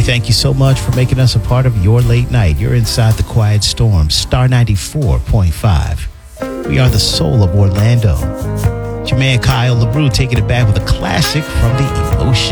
thank you so much for making us a part of your late night. You're inside the Quiet Storm, Star 94.5. We are the soul of Orlando. It's your man Kyle LaBrue taking it back with a classic from the Emotion